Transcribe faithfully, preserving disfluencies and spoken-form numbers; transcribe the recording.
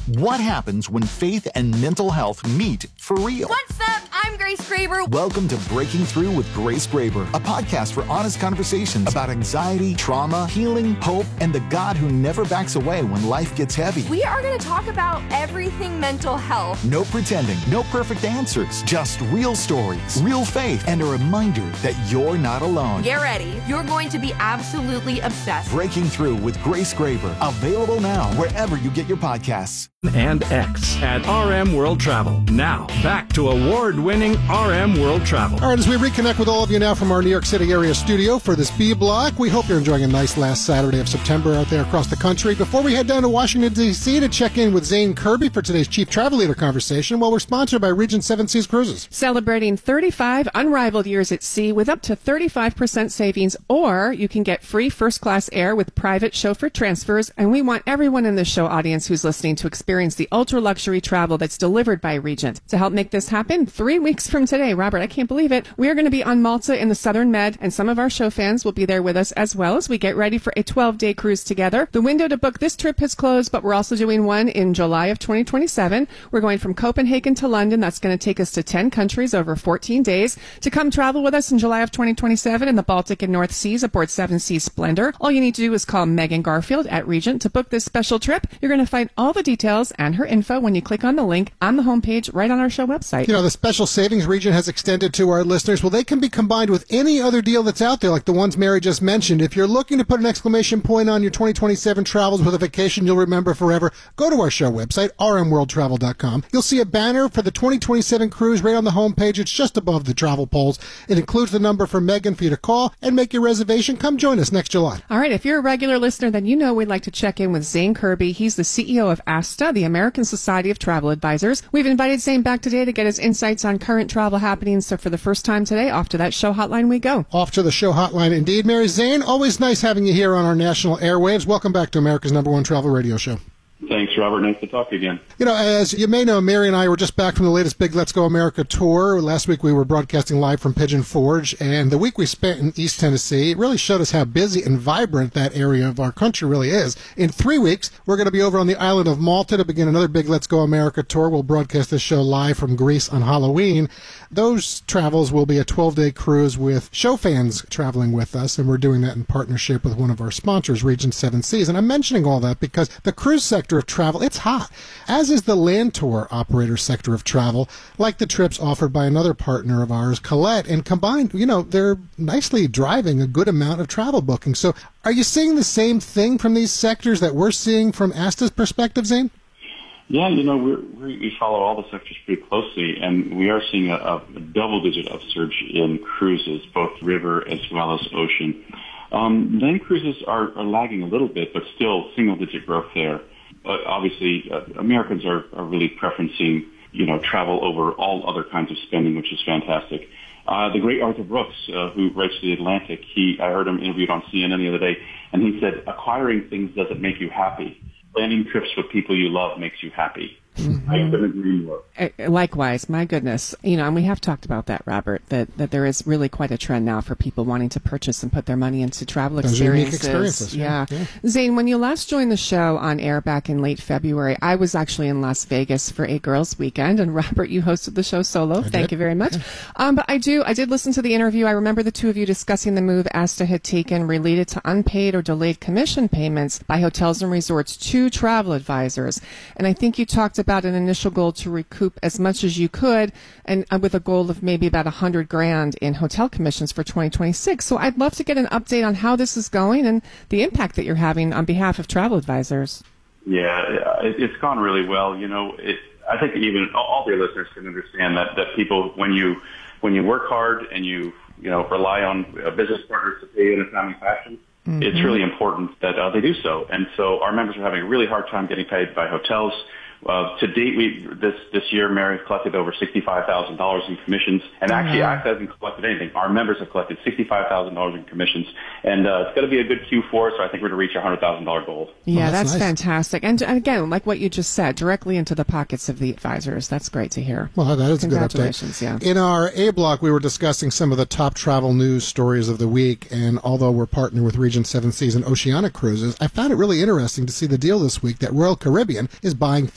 What happens when faith and mental health meet for real? What's up? I'm Grace Graber. Welcome to Breaking Through with Grace Graber, a podcast for honest conversations about anxiety, trauma, healing, hope, and the God who never backs away when life gets heavy. We are going to talk about everything mental health. No pretending, no perfect answers, just real stories, real faith, and a reminder that you're not alone. Get ready. You're going to be absolutely obsessed. Breaking Through with Grace Graber, available now wherever you get your podcasts. And X at R M World Travel. Now, back to award-winning R M World Travel. All right, as we reconnect with all of you now from our New York City area studio for this B Block, we hope you're enjoying a nice last Saturday of September out there across the country. Before we head down to Washington, D C to check in with Zane Kirby for today's Chief Travel Leader conversation, well, we're sponsored by Regent Seven Seas Cruises. Celebrating thirty-five unrivaled years at sea with up to thirty-five percent savings, or you can get free first-class air with private chauffeur transfers, and we want everyone in the show audience who's listening to experience Experience the ultra-luxury travel that's delivered by Regent. To help make this happen, three weeks from today, Robert, I can't believe it, we are going to be on Malta in the Southern Med, and some of our show fans will be there with us as well as we get ready for a twelve-day cruise together. The window to book this trip has closed, but we're also doing one in July of twenty twenty-seven. We're going from Copenhagen to London. That's going to take us to ten countries over fourteen days. To come travel with us in July of twenty twenty-seven in the Baltic and North Seas aboard Seven Seas Splendor, all you need to do is call Megan Garfield at Regent to book this special trip. You're going to find all the details and her info when you click on the link on the homepage right on our show website. You know, the special savings Regent has extended to our listeners, well, they can be combined with any other deal that's out there, like the ones Mary just mentioned. If you're looking to put an exclamation point on your twenty twenty-seven travels with a vacation you'll remember forever, go to our show website, r m world travel dot com. You'll see a banner for the twenty twenty-seven cruise right on the homepage. It's just above the travel polls. It includes the number for Megan for you to call and make your reservation. Come join us next July. All right, if you're a regular listener, then you know we'd like to check in with Zane Kirby. He's the C E O of ASTA, the American Society of Travel Advisors. We've invited Zane back today to get his insights on current travel happenings. So for the first time today, off to that show hotline we go. Off to the show hotline indeed. Mary Zane, always nice having you here on our national airwaves. Welcome back to America's number one travel radio show. Thanks, Robert. Nice to talk to you again. You know, as you may know, Mary and I were just back from the latest Big Let's Go America tour. Last week we were broadcasting live from Pigeon Forge, and the week we spent in East Tennessee, it really showed us how busy and vibrant that area of our country really is. In three weeks, we're going to be over on the island of Malta to begin another Big Let's Go America tour. We'll broadcast this show live from Greece on Halloween. Those travels will be a twelve-day cruise with show fans traveling with us, and we're doing that in partnership with one of our sponsors, Regent Seven Seas. And I'm mentioning all that because the cruise sector of travel, it's hot, as is the land tour operator sector of travel, like the trips offered by another partner of ours, Colette, and combined, you know, they're nicely driving a good amount of travel booking. So are you seeing the same thing from these sectors that we're seeing from ASTA's perspective, Zane? Yeah, you know, we're, we're, we follow all the sectors pretty closely, and we are seeing a, a double-digit upsurge in cruises, both river as well as ocean. Um, land cruises are, are lagging a little bit, but still single-digit growth there. But obviously, uh, Americans are, are really preferencing, you know, travel over all other kinds of spending, which is fantastic. Uh, the great Arthur Brooks, uh, who writes for The Atlantic, he, I heard him interviewed on C N N the other day, and he said, acquiring things doesn't make you happy. Planning trips with people you love makes you happy. Mm-hmm. I couldn't agree more. Uh, likewise, my goodness. You know, and we have talked about that, Robert, that, that there is really quite a trend now for people wanting to purchase and put their money into travel Those experiences. Unique experiences. Yeah. Yeah. yeah. Zane, when you last joined the show on air back in late February, I was actually in Las Vegas for a girls' weekend, and Robert, you hosted the show solo. I Thank did. you very much. Yeah. Um, but I do, I did listen to the interview. I remember the two of you discussing the move ASTA had taken related to unpaid or delayed commission payments by hotels and resorts to travel advisors. And I think you talked about an initial goal to recoup as much as you could, and uh, with a goal of maybe about a hundred grand in hotel commissions for twenty twenty-six. So I'd love to get an update on how this is going and the impact that you're having on behalf of travel advisors. Yeah, it, it's gone really well. You know, it, I think even all your listeners can understand that, that people, when you when you work hard and you you know rely on uh, business partners to pay in a timely fashion, mm-hmm. it's really important that uh, they do so. And so our members are having a really hard time getting paid by hotels. Uh, to date, we this this year, Mary collected over sixty-five thousand dollars in commissions, and actually, Mm-hmm. ASTA hasn't collected anything. Our members have collected sixty-five thousand dollars in commissions, and uh, it's going to be a good Q four. So I think we're going to reach a hundred thousand dollar goal. Yeah, Oh, that's that's nice. fantastic. And, and again, like what you just said, directly into the pockets of the advisors. That's great to hear. Well, that is a good Congratulations, update. yeah. In our A block, we were discussing some of the top travel news stories of the week, and although we're partnered with Regent Seven Seas and Oceanic Cruises, I found it really interesting to see the deal this week that Royal Caribbean is buying